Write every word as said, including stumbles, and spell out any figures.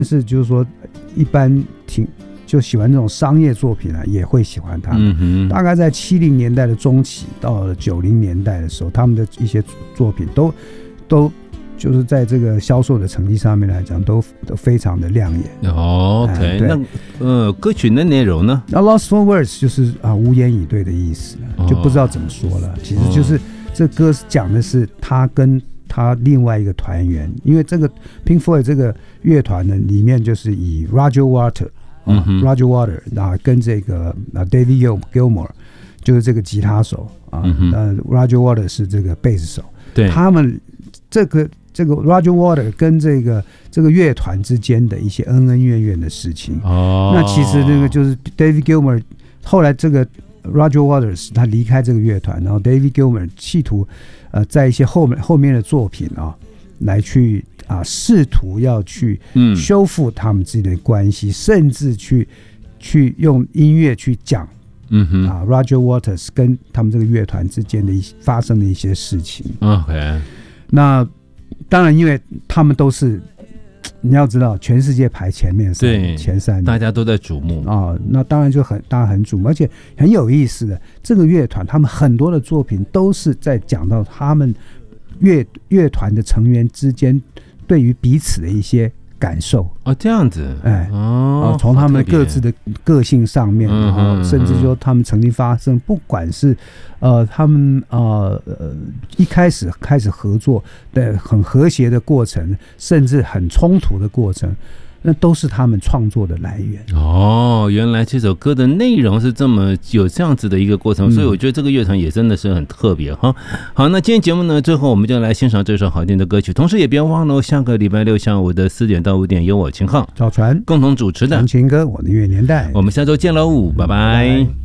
是就是说一般挺就喜欢这种商业作品啊，也会喜欢他们。嗯、大概在七零年代的中期到了九零年代的时候，他们的一些作品都都就是在这个销售的成绩上面来讲，都都非常的亮眼。 哦 ，OK，、嗯、那呃歌曲的内容呢？ 那 Lost for Words 就是啊无言以对的意思，就不知道怎么说了。哦、其实就是、哦、这歌讲的是他跟他另外一个团员，因为这个 Pink Floyd 这个乐团呢，里面就是以 Roger Waters。嗯、Roger Waters 啊，跟这个啊 David Gilmour 就是这个吉他手啊，嗯、呃 Roger Waters 是这个贝斯手， 对， 他们这个这个 Roger Waters 跟这个这个乐团之间的一些恩恩怨怨的事情。哦，那其实那个就是 David Gilmour 后来这个 Roger Waters 他离开这个乐团，然后 David Gilmour 企图呃在一些后面后面的作品啊来去。啊，试图要去修复他们之间的关系，嗯、甚至去去用音乐去讲，嗯哼，啊 ，Roger Waters 跟他们这个乐团之间的一发生的一些事情。 OK， 那当然，因为他们都是你要知道，全世界排前面三，对，前三， 大家都在瞩目啊。那当然就很大家很瞩目，而且很有意思的，这个乐团他们很多的作品都是在讲到他们乐乐团的成员之间。对于彼此的一些感受哦，这样子， 哎，哦，从他们各自的个性上面，然后甚至说他们曾经发生，不管是呃他们呃呃一开始开始合作的很和谐的过程，甚至很冲突的过程。那都是他们创作的来源哦。原来这首歌的内容是这么有这样子的一个过程，嗯、所以我觉得这个乐团也真的是很特别哈。好，那今天节目呢，最后我们就来欣赏这首好听的歌曲，同时也别忘了下个礼拜六下午的四点到五点，由我秦昊、 赵传共同主持的 《情歌我的音乐年代》， 我们下周见喽，拜拜。拜拜。